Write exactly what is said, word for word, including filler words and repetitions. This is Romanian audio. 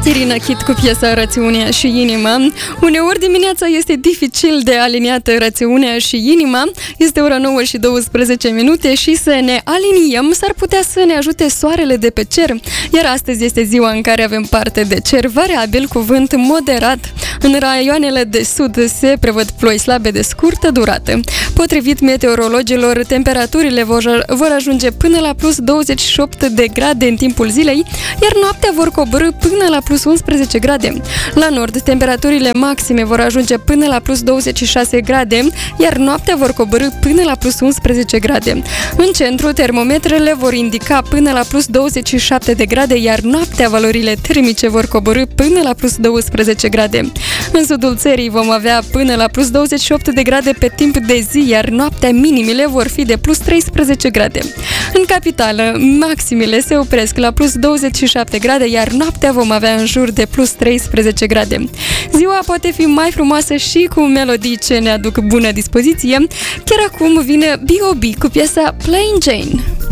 Caterina Kit cu piesa Rațiunea și Inima. Uneori dimineața este dificil de aliniată rațiunea și inima. Este ora nouă și douăsprezece minute și să ne aliniem s-ar putea să ne ajute soarele de pe cer. Iar astăzi este ziua în care avem parte de cer variabil cu vânt moderat. În raioanele de sud se prevăd ploi slabe de scurtă durată. Potrivit meteorologilor, temperaturile vor, vor ajunge până la plus douăzeci și opt de grade în timpul zilei, iar noaptea vor coborî până la plus unsprezece grade. La nord, temperaturile maxime vor ajunge până la plus douăzeci și șase grade, iar noaptea vor coborî până la plus unsprezece grade. În centru, termometrele vor indica până la plus douăzeci și șapte de grade, iar noaptea valorile termice vor coborî până la plus douăsprezece grade. În sudul țării vom avea până la plus douăzeci și opt de grade pe timp de zi, iar noaptea minimile vor fi de plus treisprezece grade. În capitală, maximile se opresc la plus douăzeci și șapte grade, iar noaptea vom avea în jur de plus treisprezece grade. Ziua poate fi mai frumoasă și cu melodii ce ne aduc bună dispoziție. Chiar acum vine B O B cu piesa Plain Jane.